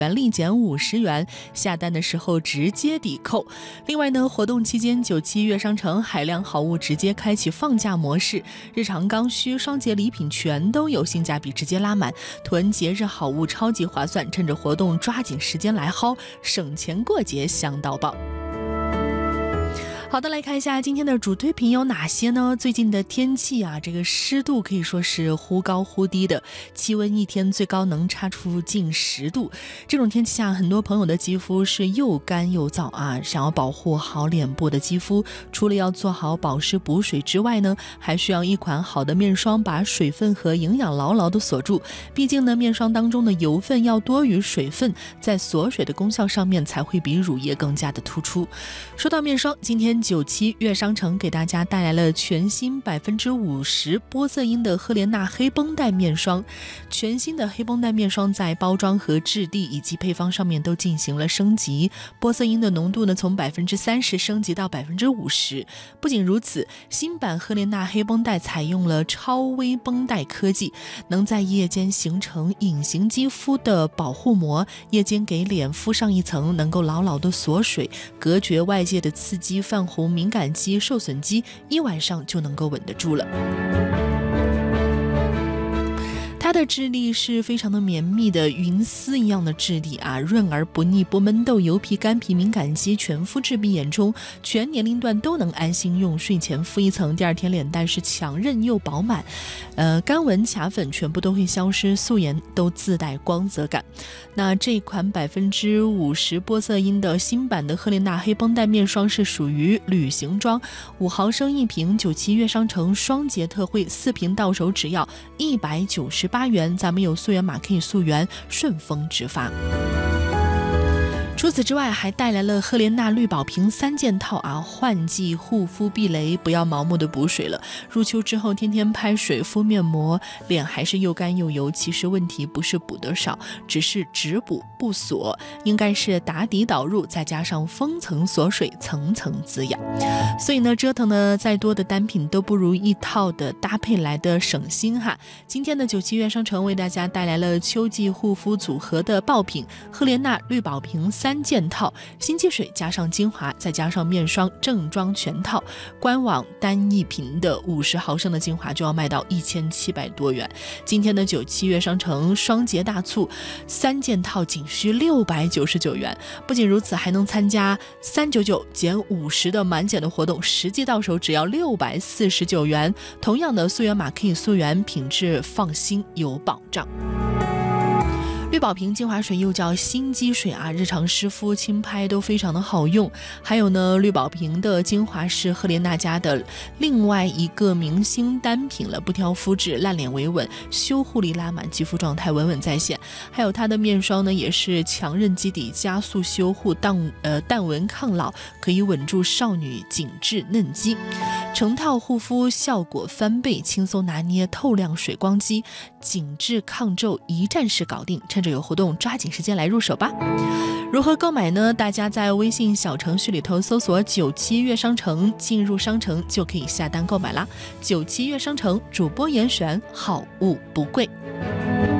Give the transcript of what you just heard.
元立减50元，下单的时候直接抵扣。另外呢，活动期间97月商城海量好物直接开启放价模式，日常刚需、双节礼品全都有性价比直接拉满，囤节日好物超级划算，趁着活动抓紧时间来薅，省钱过节香到爆。好的，来看一下今天的主推品有哪些呢？最近的天气啊，这个湿度可以说是忽高忽低的，气温一天最高能差出近10度。这种天气下，很多朋友的肌肤是又干又燥啊。想要保护好脸部的肌肤，除了要做好保湿补水之外呢，还需要一款好的面霜把水分和营养牢牢的锁住。毕竟呢，面霜当中的油分要多于水分，在锁水的功效上面才会比乳液更加的突出。说到面霜，今天97月商城给大家带来了全新50%玻色因的赫莲娜黑绷带面霜。全新的黑绷带面霜在包装和质地以及配方上面都进行了升级，玻色因的浓度呢从30%升级到50%。不仅如此，新版赫莲娜黑绷带采用了超微绷带科技，能在夜间形成隐形肌肤的保护膜，夜间给脸敷上一层，能够牢牢的锁水，隔绝外界的刺激、泛红、敏感肌、受损肌，一晚上就能够稳得住了。它的质地是非常的绵密的云丝一样的质地啊，润而不腻，不闷痘、油皮、干皮、敏感肌全肤质壁眼冲，全年龄段都能安心用。睡前敷一层，第二天脸蛋是强韧又饱满，干纹卡粉全部都会消失，素颜都自带光泽感。那这款50%玻色因的新版的赫莲娜黑绷带面霜是属于旅行装，5毫升一瓶，97月商城双节特惠，4瓶到手只要198元，咱们有溯源码可以溯源，顺丰直发。除此之外，还带来了赫莲娜绿宝瓶3件套啊，换季护肤避雷，不要盲目的补水了。入秋之后天天拍水敷面膜，脸还是又干又油，其实问题不是补得少，只是只补不锁，应该是打底导入，再加上封层锁水，层层滋养。所以呢，折腾的再多的单品都不如一套的搭配来的省心哈。今天的97月商城为大家带来了秋季护肤组合的爆品，赫莲娜绿宝瓶3件套，新肌水加上精华再加上面霜正装全套，官网单一瓶的50毫升的精华就要卖到1700多元。今天的97月商城双节大促，3件套仅需699元。不仅如此，还能参加399减50的满减的活动，实际到手只要649元。同样的溯源码可以溯源，品质放心有保障。绿宝瓶精华水又叫新肌水啊，日常湿敷轻拍都非常的好用。还有呢，绿宝瓶的精华是赫莲娜家的另外一个明星单品了，不挑肤质，烂脸维稳，修护力拉满，肌肤状态稳稳在线。还有它的面霜呢，也是强韧基底，加速修护，淡纹抗老，可以稳住少女紧致嫩肌。成套护肤效果翻倍，轻松拿捏透亮水光肌，紧致抗皱，一站式搞定。趁着有活动，抓紧时间来入手吧。如何购买呢？大家在微信小程序里头搜索97月商城，进入商城就可以下单购买啦。97月商城主播严选，好物不贵。